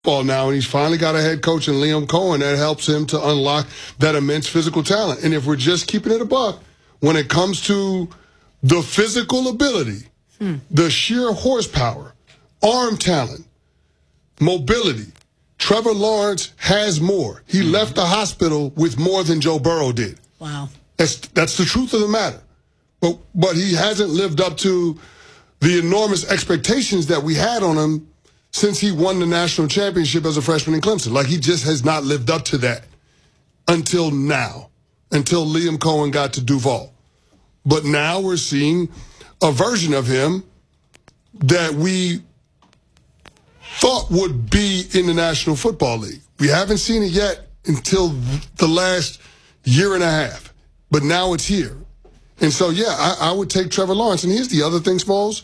football now, and he's finally got a head coach in Liam Cohen that helps him to unlock that immense physical talent. And if we're just keeping it a buck, when it comes to the physical ability, the sheer horsepower, arm talent, mobility, Trevor Lawrence has more. He left the hospital with more than Joe Burrow did. Wow. That's the truth of the matter. But he hasn't lived up to the enormous expectations that we had on him since he won the national championship as a freshman in Clemson. Like, he just has not lived up to that until now, until Liam Cohen got to Duval. But now we're seeing a version of him that we thought would be in the National Football League. We haven't seen it yet until the last year and a half, but now it's here. And so, yeah, I would take Trevor Lawrence. And here's the other thing, Smalls.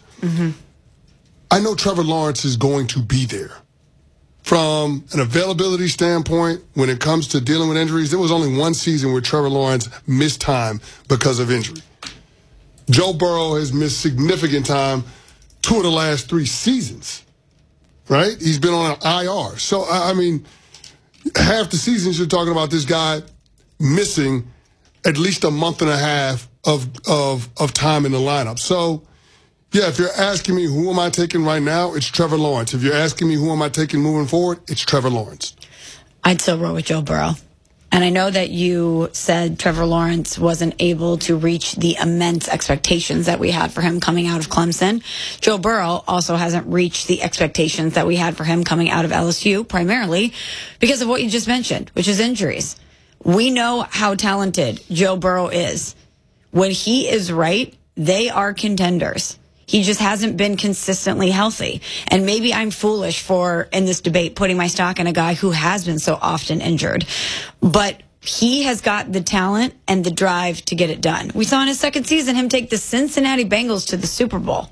I know Trevor Lawrence is going to be there. From an availability standpoint, when it comes to dealing with injuries, there was only one season where Trevor Lawrence missed time because of injury. Joe Burrow has missed significant time 2 of the last 3 seasons, right? He's been on an IR. So, I mean, half the seasons you're talking about this guy missing at least a month and a half of time in the lineup. So, yeah, if you're asking me who am I taking right now, it's Trevor Lawrence. If you're asking me who am I taking moving forward, it's Trevor Lawrence. I'd still roll with Joe Burrow. And I know that you said Trevor Lawrence wasn't able to reach the immense expectations that we had for him coming out of Clemson. Joe Burrow also hasn't reached the expectations that we had for him coming out of LSU, primarily because of what you just mentioned, which is injuries. We know how talented Joe Burrow is. When he is right, they are contenders. He just hasn't been consistently healthy. And maybe I'm foolish for, in this debate, putting my stock in a guy who has been so often injured. But he has got the talent and the drive to get it done. We saw in his second season him take the Cincinnati Bengals to the Super Bowl.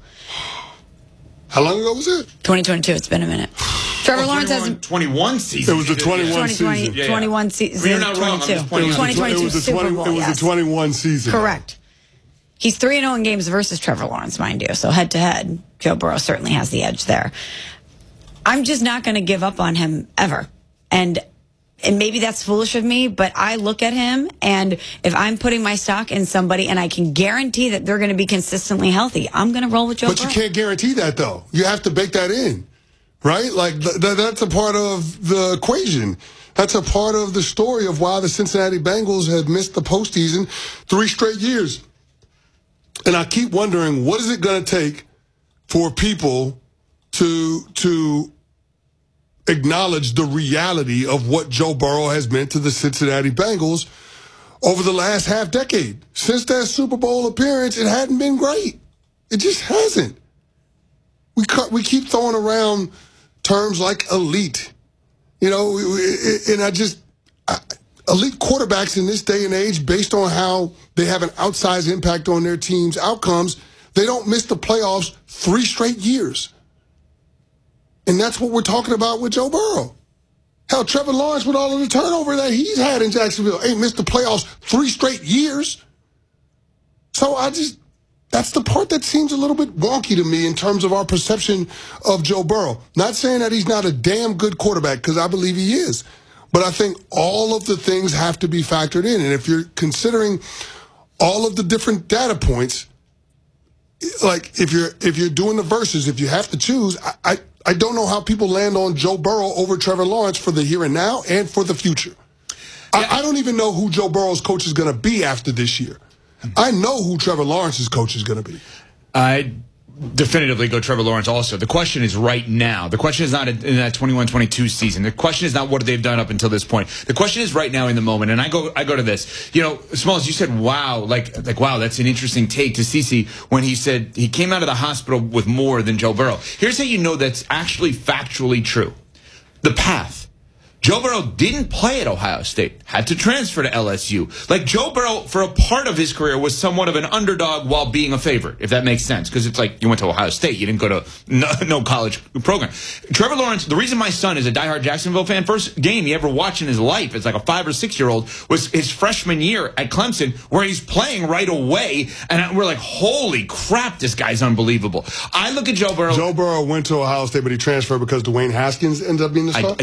How long ago was it? 2022. It's been a minute. Trevor Lawrence hasn't. 21 season. It was the 21 season. 21 season. You're not wrong. 2022 Super Bowl. It was the 21 season. Correct. He's 3-0 in games versus Trevor Lawrence, mind you. So head-to-head, Joe Burrow certainly has the edge there. I'm just not going to give up on him ever. And maybe that's foolish of me, but I look at him, and if I'm putting my stock in somebody and I can guarantee that they're going to be consistently healthy, I'm going to roll with Joe Burrow. But you can't guarantee that, though. You have to bake that in, right? Like, that's a part of the equation. That's a part of the story of why the Cincinnati Bengals had missed the postseason 3 straight years. And I keep wondering, what is it going to take for people to acknowledge the reality of what Joe Burrow has meant to the Cincinnati Bengals over the last half decade? Since that Super Bowl appearance, it hadn't been great. It just hasn't. We keep throwing around terms like elite, and elite quarterbacks in this day and age, based on how they have an outsized impact on their team's outcomes, they don't miss the playoffs 3 straight years. And that's what we're talking about with Joe Burrow. Hell, Trevor Lawrence, with all of the turnover that he's had in Jacksonville, ain't missed the playoffs 3 straight years. So that's the part that seems a little bit wonky to me in terms of our perception of Joe Burrow. Not saying that he's not a damn good quarterback, because I believe he is. But I think all of the things have to be factored in. And if you're considering all of the different data points, like if you're doing the verses, if you have to choose, I don't know how people land on Joe Burrow over Trevor Lawrence for the here and now and for the future. Yeah. I don't even know who Joe Burrow's coach is going to be after this year. I know who Trevor Lawrence's coach is going to be. I definitively go Trevor Lawrence also. The question is right now. The question is not in that 21-22 season. The question is not what they've done up until this point. The question is right now in the moment. And I go to this. Smalls, you said, wow, like wow, that's an interesting take to CeCe when he said he came out of the hospital with more than Joe Burrow. Here's how you know that's actually factually true. The path. Joe Burrow didn't play at Ohio State, had to transfer to LSU. Like, Joe Burrow, for a part of his career, was somewhat of an underdog while being a favorite, if that makes sense. Because it's like, you went to Ohio State, you didn't go to no college program. Trevor Lawrence, the reason my son is a diehard Jacksonville fan, first game he ever watched in his life as like a 5 or 6 year old was his freshman year at Clemson, where he's playing right away. And we're like, holy crap, this guy's unbelievable. I look at Joe Burrow. Joe Burrow went to Ohio State, but he transferred because Dwayne Haskins ended up being the star?